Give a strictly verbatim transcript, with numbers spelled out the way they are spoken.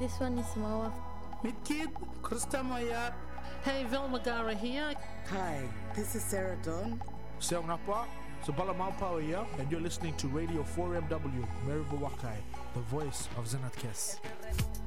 this one is Mawa. Meet Kid, Krista Maya. Hey, Velma Gara here. Hi, this is Sarah Dawn. Seong Napa, Sabala Maupawa here, and you're listening to Radio four M W, Meribu Wakai, the voice of Zenat Kes.